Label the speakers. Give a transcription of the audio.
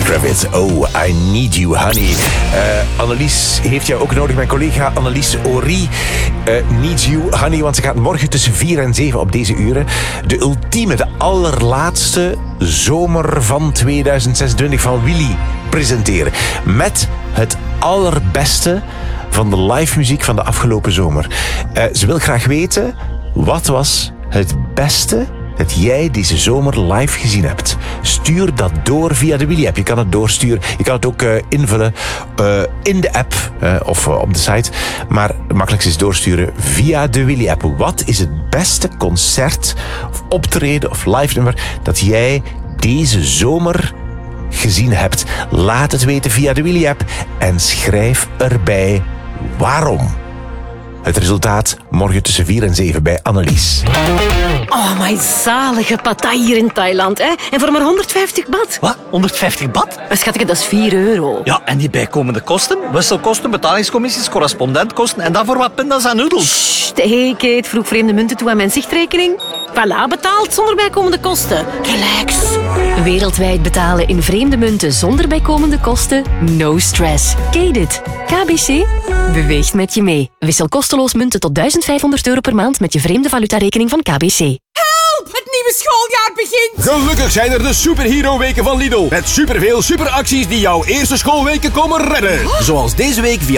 Speaker 1: Kravitz, oh, I need you, honey. Annelies heeft jou ook nodig. Mijn collega Annelies Orie needs you, honey. Want ze gaat morgen tussen 4 en 7 op deze uren de ultieme, de allerlaatste zomer van 2026 van Willy presenteren. Met het allerbeste van de live muziek van de afgelopen zomer. Ze wil graag weten, wat was het beste dat jij deze zomer live gezien hebt? Stuur dat door via de Willy-app. Je kan het doorsturen. Je kan het ook invullen in de app of op de site. Maar het makkelijkste is doorsturen via de Willy-app. Wat is het beste concert of optreden of live nummer dat jij deze zomer gezien hebt? Laat het weten via de Willy-app en schrijf erbij waarom. Het resultaat morgen tussen 4 en 7 bij Annelies.
Speaker 2: Oh, my zalige patai hier in Thailand, hè? En voor maar 150 baht.
Speaker 3: Wat? 150 baht?
Speaker 2: Schatje, dat is 4 euro.
Speaker 3: Ja, en die bijkomende kosten? Wisselkosten, betalingscommissies, correspondentkosten en dan voor wat pindas en noedels.
Speaker 2: Sst, hey Kate, vroeg vreemde munten toe aan mijn zichtrekening. Voilà, betaald zonder bijkomende kosten. Relax. Wereldwijd betalen in vreemde munten zonder bijkomende kosten? No stress. Kate it. KBC beweegt met je mee. Wissel kosteloos munten tot €1500 per maand met je vreemde valutarekening van KBC.
Speaker 4: Help! Het nieuwe schooljaar begint!
Speaker 5: Gelukkig zijn er de superhero-weken van Lidl. Met superveel superacties die jouw eerste schoolweken komen redden. Zoals deze week via